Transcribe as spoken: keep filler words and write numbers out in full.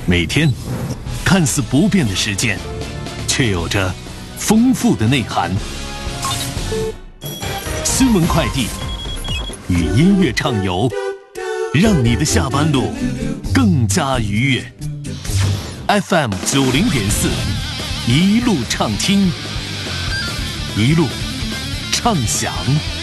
每天看似不变的时间，却有着丰富的内涵。新闻快递与音乐畅游，让你的下班路更加愉悦。F M 九零点四，一路畅听，一路畅享。